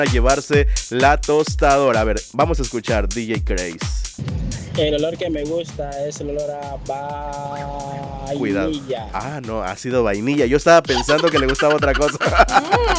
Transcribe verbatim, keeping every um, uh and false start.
a llevarse la tostadora. A ver, vamos a escuchar D J Craze. El olor que me gusta es el olor a Cuidado. vainilla. Ah, no, ha sido vainilla. Yo estaba pensando que le gustaba otra cosa.